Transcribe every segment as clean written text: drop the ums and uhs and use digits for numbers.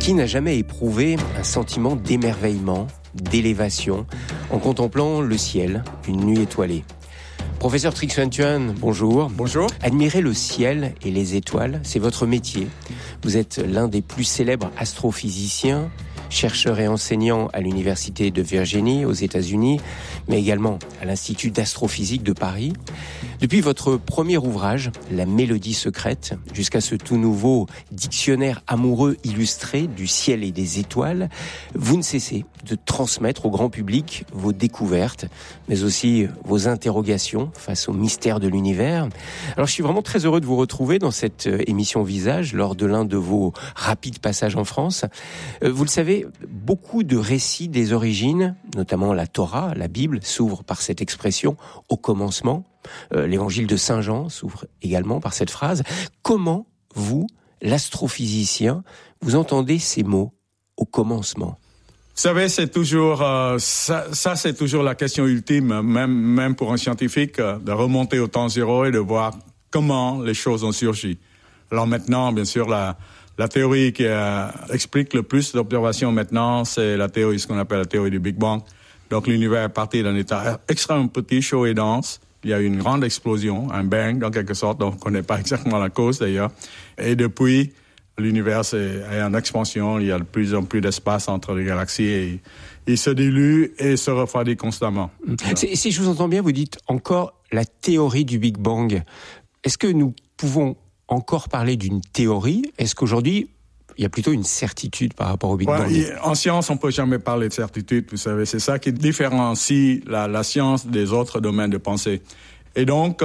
Qui n'a jamais éprouvé un sentiment d'émerveillement, d'élévation, en contemplant le ciel, une nuit étoilée? Professeur Trix-Van-Thuan, bonjour. Bonjour. Admirer le ciel et les étoiles, c'est votre métier. Vous êtes l'un des plus célèbres astrophysiciens, chercheur et enseignant à l'Université de Virginie aux États-Unis, mais également à l'Institut d'astrophysique de Paris. Depuis votre premier ouvrage, La Mélodie secrète, jusqu'à ce tout nouveau dictionnaire amoureux illustré du ciel et des étoiles, vous ne cessez de transmettre au grand public vos découvertes, mais aussi vos interrogations face au mystère de l'univers. Alors je suis vraiment très heureux de vous retrouver dans cette émission Visage lors de l'un de vos rapides passages en France. Vous le savez, beaucoup de récits des origines, notamment la Torah, la Bible, s'ouvrent par cette expression « au commencement ». L'évangile de Saint Jean s'ouvre également par cette phrase. Comment, vous, l'astrophysicien, vous entendez ces mots « au commencement » ? Vous savez, c'est toujours ça c'est toujours la question ultime, même pour un scientifique, de remonter au temps zéro et de voir comment les choses ont surgi. Alors maintenant, bien sûr, la théorie qui explique le plus d'observations maintenant, c'est la théorie, ce qu'on appelle la théorie du Big Bang. Donc l'univers est parti d'un état extrêmement petit, chaud et dense. Il y a eu une grande explosion, un bang en quelque sorte, dont on ne connaît pas exactement la cause d'ailleurs. Et depuis, l'univers est en expansion, il y a de plus en plus d'espace entre les galaxies et il se dilue et se refroidit constamment. Si je vous entends bien, vous dites encore la théorie du Big Bang. Est-ce que nous pouvons encore parler d'une théorie? Est-ce qu'aujourd'hui, il y a plutôt une certitude par rapport au Big Bang? En science, on ne peut jamais parler de certitude, vous savez. C'est ça qui différencie la science des autres domaines de pensée. Et donc,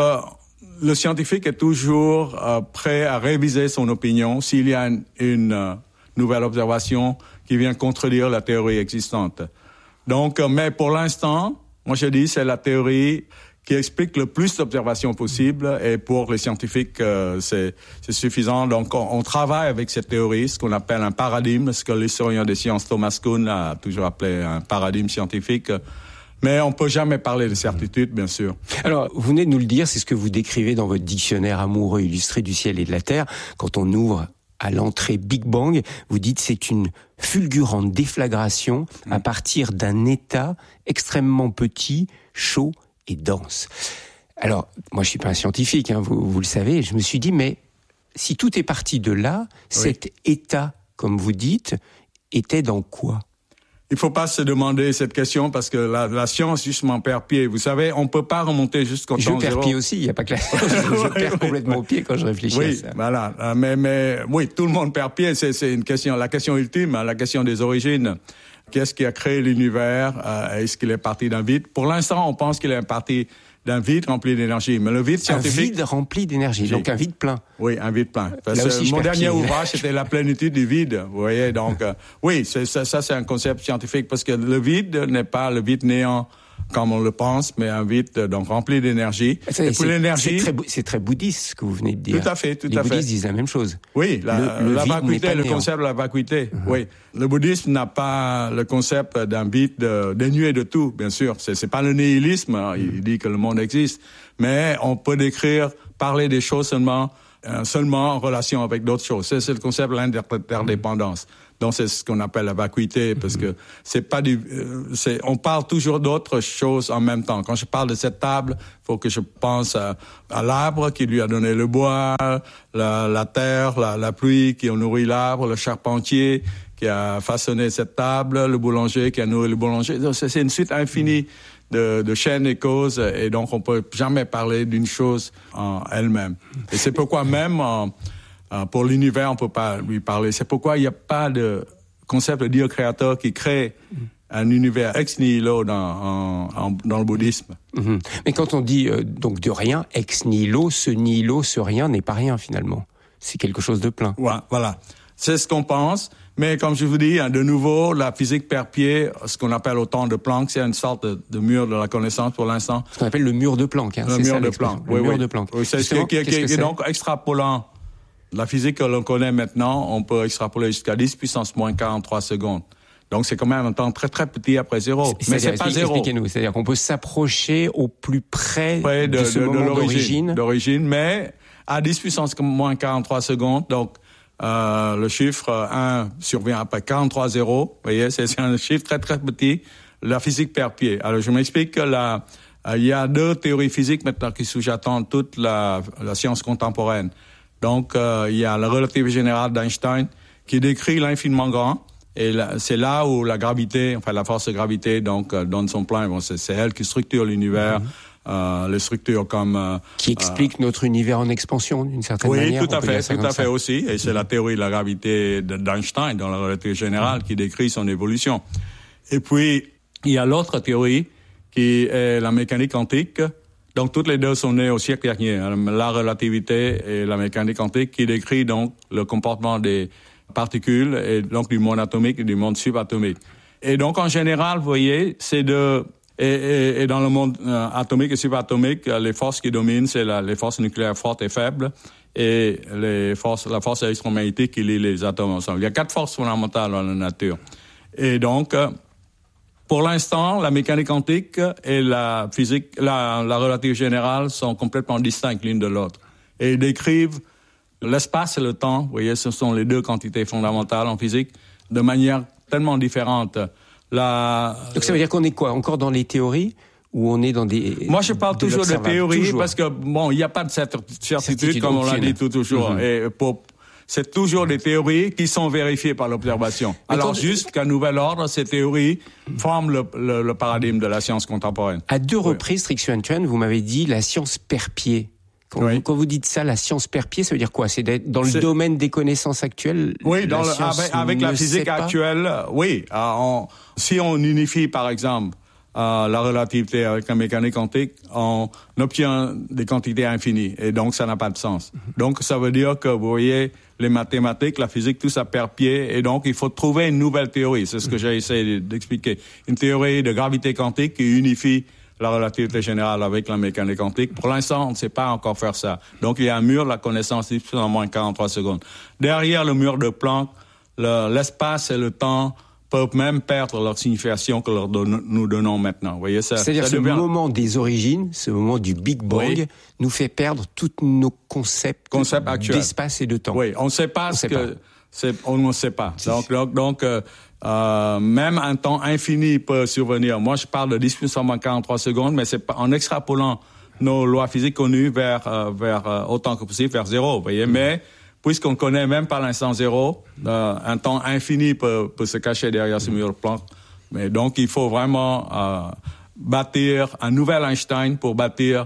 le scientifique est toujours prêt à réviser son opinion s'il y a une nouvelle observation qui vient contredire la théorie existante. Donc, mais pour l'instant, moi je dis c'est la théorie qui explique le plus d'observations possibles et pour les scientifiques, c'est suffisant. Donc, on travaille avec cette théorie, ce qu'on appelle un paradigme, ce que l'historien des sciences Thomas Kuhn a toujours appelé un paradigme scientifique. Mais on peut jamais parler de certitude, bien sûr. Alors, vous venez de nous le dire, c'est ce que vous décrivez dans votre dictionnaire amoureux illustré du ciel et de la terre. Quand on ouvre à l'entrée Big Bang, vous dites c'est une fulgurante déflagration à partir d'un état extrêmement petit, chaud et dense. Alors, moi je suis pas un scientifique, vous le savez, je me suis dit, mais si tout est parti de là, cet état, comme vous dites, était dans quoi ? Il faut pas se demander cette question parce que la science justement perd pied. Vous savez, on peut pas remonter jusqu'au temps zéro. Je perds pied aussi, il y a pas que la science. Je perds complètement pied quand je réfléchis à ça. Oui, voilà. Mais oui, tout le monde perd pied. C'est une question, la question ultime, la question des origines. Qu'est-ce qui a créé l'univers? Est-ce qu'il est parti d'un vide? Pour l'instant, on pense qu'il est parti d'un vide rempli d'énergie. Mais le vide scientifique... Un vide rempli d'énergie, donc un vide plein. Oui, un vide plein. Là aussi, mon dernier ouvrage, c'était la plénitude du vide. Vous voyez, donc, oui, ça, c'est un concept scientifique parce que le vide n'est pas le vide néant comme on le pense, mais un vide donc rempli d'énergie. Et pour l'énergie, c'est très bouddhiste ce que vous venez de dire. Tout à fait. Les bouddhistes disent la même chose. Oui, la vacuité, le concept de la vacuité. Oui, le bouddhisme n'a pas le concept d'un vide dénué de tout, bien sûr. C'est pas le nihilisme. Il dit que le monde existe, mais on peut parler des choses seulement en relation avec d'autres choses. C'est le concept de l'interdépendance. Donc c'est ce qu'on appelle la vacuité parce que on parle toujours d'autres choses en même temps. Quand je parle de cette table, il faut que je pense à l'arbre qui lui a donné le bois, la terre, la pluie qui a nourri l'arbre, le charpentier qui a façonné cette table, le boulanger qui a nourri le boulanger. Donc c'est une suite infinie de chaînes et causes et donc on peut jamais parler d'une chose en elle-même. Et c'est pourquoi même pour l'univers, on peut pas lui parler. C'est pourquoi il n'y a pas de concept de Dieu créateur qui crée un univers ex nihilo dans le bouddhisme. Mais quand on dit donc de rien, ex nihilo, ce rien n'est pas rien finalement. C'est quelque chose de plein. Ouais, voilà. C'est ce qu'on pense. Mais comme je vous dis, de nouveau, la physique perd pied, ce qu'on appelle au temps de Planck, c'est une sorte de mur de la connaissance pour l'instant. Ce qu'on appelle le mur de Planck. Le mur de Planck. Le mur de Planck. Oui, c'est ce qui est donc extrapolant. La physique que l'on connaît maintenant, on peut extrapoler jusqu'à 10 puissance moins 43 secondes. Donc, c'est quand même un temps très, très petit après zéro. Mais c'est pas zéro. Expliquez-nous. C'est-à-dire qu'on peut s'approcher au plus près de ce moment d'origine. Mais à 10 puissance moins 43 secondes. Donc, le chiffre 1 survient après 43 zéros. Vous voyez, c'est un chiffre très, très petit. La physique perd pied. Alors, je m'explique que il y a deux théories physiques maintenant qui sous-jacent toute la science contemporaine. Donc, il y a la relativité générale d'Einstein qui décrit l'infiniment grand. Et c'est là où la gravité, enfin la force de gravité, donc donne son plan. Bon, c'est elle qui structure l'univers. Les structures comme... qui explique notre univers en expansion, d'une certaine manière. Oui, tout à fait aussi. Et c'est la théorie de la gravité d'Einstein, dans la relativité générale, qui décrit son évolution. Et puis, il y a l'autre théorie, qui est la mécanique quantique. Donc, toutes les deux sont nées au siècle dernier. La relativité et la mécanique quantique, qui décrit donc le comportement des particules, et donc du monde atomique et du monde subatomique. Et donc, en général, vous voyez, c'est Et dans le monde atomique et subatomique, les forces qui dominent, c'est les forces nucléaires fortes et faibles et la force électromagnétique qui lie les atomes ensemble. Il y a 4 forces fondamentales dans la nature. Et donc, pour l'instant, la mécanique quantique et la physique, la relativité générale sont complètement distinctes l'une de l'autre. Et ils décrivent l'espace et le temps, vous voyez, ce sont les deux quantités fondamentales en physique, de manière tellement différente. Donc ça veut dire qu'on est quoi? Encore dans les théories ou on est dans des... Moi, je parle toujours de théories parce que, bon, il n'y a pas de certitude comme on l'a dit toujours. Et c'est toujours des théories qui sont vérifiées par l'observation. Alors, juste qu'à nouvel ordre, ces théories forment le paradigme de la science contemporaine. À 2 reprises, Trinh Xuan, vous m'avez dit la science perd pied. Quand vous dites ça, la science perd pied, ça veut dire quoi? C'est d'être dans le domaine des connaissances actuelles? Oui, avec la physique actuelle, oui. Si on unifie, par exemple, la relativité avec la mécanique quantique, on obtient des quantités infinies. Et donc, ça n'a pas de sens. Donc, ça veut dire que, vous voyez, les mathématiques, la physique, tout ça perd pied. Et donc, il faut trouver une nouvelle théorie. C'est ce que j'ai essayé d'expliquer. Une théorie de gravité quantique qui unifie la relativité générale avec la mécanique quantique. Pour l'instant, on ne sait pas encore faire ça. Donc, il y a un mur de la connaissance en moins de 43 secondes. Derrière le mur de Planck, l'espace et le temps peuvent même perdre leur signification que nous donnons maintenant. Vous voyez, c'est-à-dire que ce moment des origines, ce moment du Big Bang, nous fait perdre tous nos concepts d'espace et de temps. Oui, on ne sait pas on ne sait pas. Donc, même un temps infini peut survenir. Moi, je parle de 10 puissance moins 43 secondes, mais c'est en extrapolant nos lois physiques connues vers autant que possible, vers zéro, vous voyez. Mais, puisqu'on connaît même pas l'instant zéro, un temps infini peut se cacher derrière ce mur de Planck. Mais donc, il faut vraiment bâtir un nouvel Einstein pour bâtir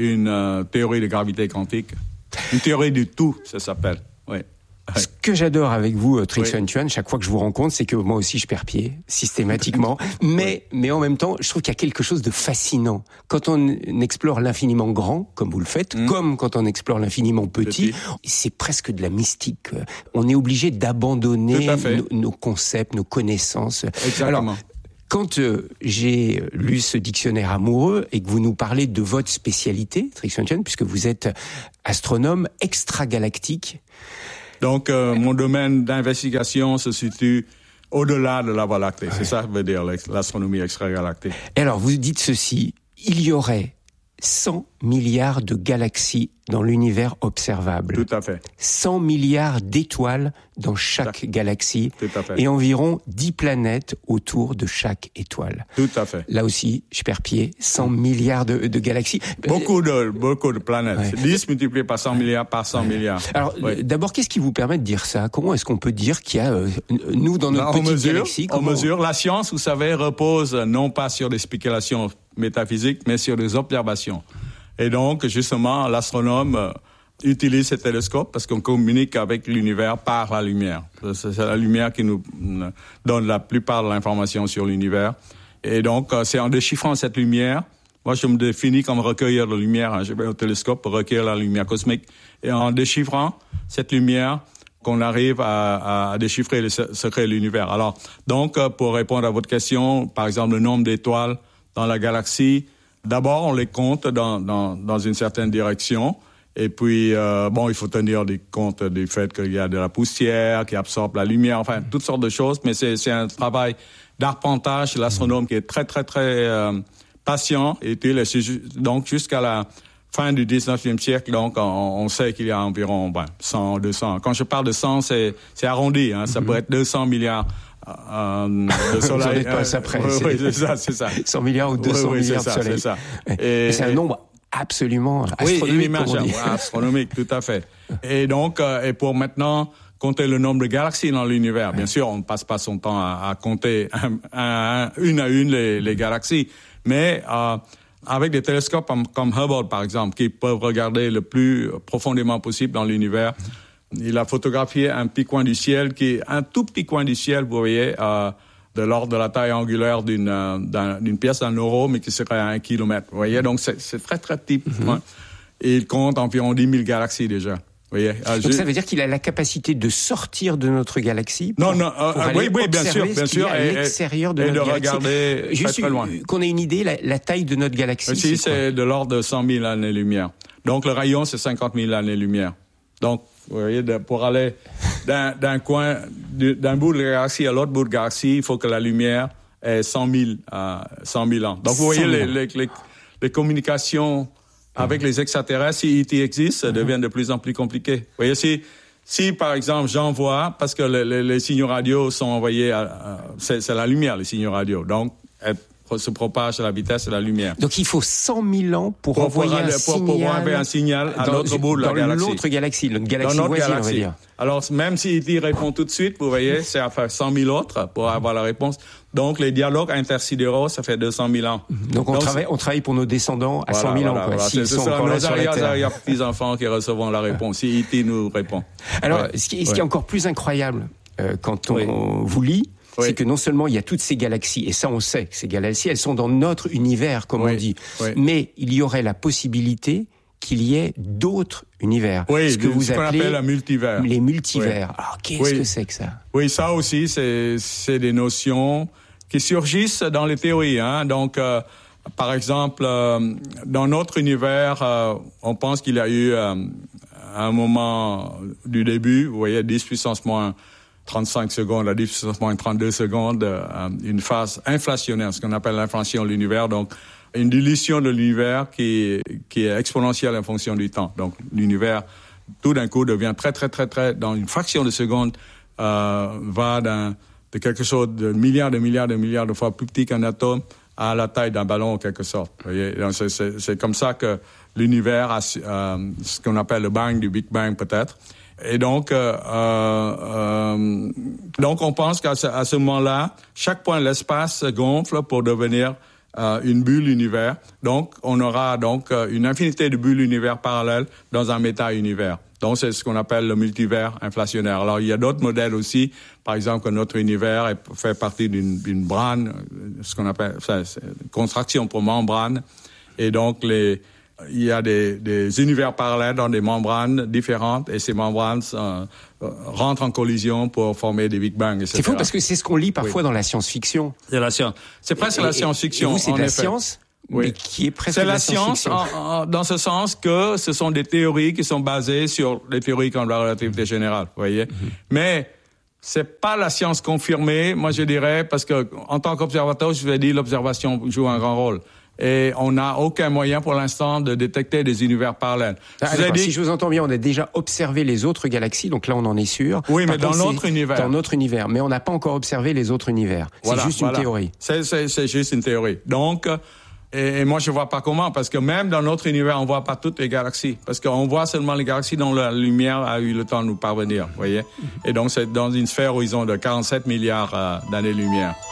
une théorie de gravité quantique. Une théorie du tout, ça s'appelle. Oui. Ce que j'adore avec vous, Trinh Xuan, chaque fois que je vous rencontre, c'est que moi aussi je perds pied, systématiquement. Mais en même temps, je trouve qu'il y a quelque chose de fascinant. Quand on explore l'infiniment grand, comme vous le faites, comme quand on explore l'infiniment petit, c'est presque de la mystique. On est obligé d'abandonner nos concepts, nos connaissances. Exactement. Alors, quand j'ai lu ce dictionnaire amoureux et que vous nous parlez de votre spécialité, Trinh Xuan, puisque vous êtes astronome extragalactique, donc, mon domaine d'investigation se situe au-delà de la Voie lactée. C'est ça que veut dire l'astronomie extragalactique. Et alors, vous dites ceci, il y aurait 100 milliards de galaxies dans l'univers observable. Tout à fait. 100 milliards d'étoiles dans chaque galaxie. Tout à fait. Et environ 10 planètes autour de chaque étoile. Tout à fait. Là aussi, je perds pied, 100 milliards de galaxies. Beaucoup de planètes. Ouais. 10 multiplié par 100 milliards par 100 milliards. Alors, d'abord, qu'est-ce qui vous permet de dire ça? Comment est-ce qu'on peut dire qu'il y a, nous, dans notre petite galaxie... On mesure. La science, vous savez, repose non pas sur des spéculations métaphysiques, mais sur des observations. Et donc, justement, l'astronome utilise ces télescopes parce qu'on communique avec l'univers par la lumière. C'est la lumière qui nous donne la plupart de l'information sur l'univers. Et donc, c'est en déchiffrant cette lumière, moi je me définis comme recueilleur de lumière. Je vais au télescope pour recueillir la lumière cosmique. Et en déchiffrant cette lumière, qu'on arrive à déchiffrer les secrets de l'univers. Alors, donc, pour répondre à votre question, par exemple, le nombre d'étoiles dans la galaxie, d'abord, on les compte dans une certaine direction. Et puis, il faut tenir compte du fait qu'il y a de la poussière qui absorbe la lumière, enfin, toutes sortes de choses. Mais c'est un travail d'arpentage de l'astronome qui est très, très, très patient. Et donc, jusqu'à la fin du 19e siècle, donc on sait qu'il y a environ 100, 200. Quand je parle de 100, c'est arrondi, hein, ça peut être 200 milliards de soleil. Vous n'êtes pas ça près. Oui, c'est ça. 100 milliards ou 200 milliards de soleil. C'est ça. Et c'est un nombre absolument astronomique. Oui, astronomique, tout à fait. Et donc, et pour maintenant compter le nombre de galaxies dans l'univers, bien sûr, on ne passe pas son temps à compter une à une les galaxies, mais avec des télescopes comme Hubble, par exemple, qui peuvent regarder le plus profondément possible dans l'univers. Il a photographié un petit coin du ciel qui est un tout petit coin du ciel, vous voyez, de l'ordre de la taille angulaire d'une pièce d'un euro, mais qui serait à 1 kilomètre. Vous voyez, donc c'est très, très petit. Mm-hmm. Et il compte environ 10 000 galaxies déjà. Vous voyez, donc ça veut dire qu'il a la capacité de sortir de notre galaxie pour oui, bien sûr. À l'extérieur de notre galaxie. Regarder très loin. Qu'on ait une idée, la taille de notre galaxie. Aussi, c'est de l'ordre de 100 000 années-lumière. Donc le rayon, c'est 50 000 années-lumière. Donc, vous voyez, pour aller d'un bout de la galaxie à l'autre bout de la galaxie, il faut que la lumière ait 100 000 ans. Donc, vous voyez, les communications avec les extraterrestres, si ET existe, ça devient de plus en plus compliqué. Vous voyez, si par exemple, j'envoie, parce que les signaux radio sont envoyés c'est la lumière, les signaux radio. Donc, se propage à la vitesse de la lumière. Donc il faut 100 000 ans pour envoyer un signal à l'autre bout de la galaxie. Dans l'autre galaxie, une galaxie voisine, on va dire. Alors, même si il répond tout de suite, vous voyez, c'est à faire 100 000 autres pour avoir la réponse. Donc, les dialogues intersidéraux, ça fait 200 000 ans. Donc on travaille pour nos descendants à 100 000 ans. Quoi, c'est nos arrière-petits-enfants qui recevront la réponse, si E.T. nous répond. Alors, ce qui est encore plus incroyable, quand on vous lit, c'est que non seulement il y a toutes ces galaxies, et ça on sait que ces galaxies, elles sont dans notre univers, comme on dit, mais il y aurait la possibilité qu'il y ait d'autres univers. Oui, ce que vous appelez un multivers. Les multivers. Alors qu'est-ce que c'est que ça? Oui, ça aussi, c'est des notions qui surgissent dans les théories. Hein. Donc, par exemple, dans notre univers, on pense qu'il y a eu un moment du début, vous voyez, 10 puissance moins 35 secondes à 10 puissance moins 32 secondes, une phase inflationnaire, ce qu'on appelle l'inflation de l'univers, donc une dilution de l'univers qui est exponentielle en fonction du temps. Donc l'univers, tout d'un coup, devient très, dans une fraction de seconde, va de quelque chose de milliards de fois plus petit qu'un atome à la taille d'un ballon en quelque sorte. Vous voyez? Donc, c'est comme ça que l'univers a ce qu'on appelle le bang, du Big Bang peut-être. Et donc on pense qu'à ce moment-là, chaque point de l'espace gonfle pour devenir une bulle univers. Donc, on aura une infinité de bulles univers parallèles dans un méta-univers. Donc, c'est ce qu'on appelle le multivers inflationnaire. Alors, il y a d'autres modèles aussi. Par exemple, que notre univers fait partie d'une brane, ce qu'on appelle contraction pour membrane. Et donc, il y a des univers parallèles dans des membranes différentes et ces membranes rentrent en collision pour former des Big Bang, etc. C'est fou parce que c'est ce qu'on lit parfois dans la science-fiction. C'est la science. C'est presque la science-fiction. Et vous, c'est de la science, mais qui est presque de la science-fiction. C'est la science dans ce sens que ce sont des théories qui sont basées sur les théories comme la relativité générale, vous voyez. Mais c'est pas la science confirmée, moi je dirais, parce que en tant qu'observateur, je vous ai dit, l'observation joue un grand rôle. Et on n'a aucun moyen pour l'instant de détecter des univers parallèles. Si je vous entends bien, on a déjà observé les autres galaxies, donc là on en est sûr. Oui, mais dans notre univers. Dans notre univers, mais on n'a pas encore observé les autres univers. C'est juste une théorie. C'est juste une théorie. Donc, et moi je vois pas comment, parce que même dans notre univers, on voit pas toutes les galaxies. Parce qu'on voit seulement les galaxies dont la lumière a eu le temps de nous parvenir, vous voyez. Et donc c'est dans une sphère horizon de 47 milliards d'années-lumière.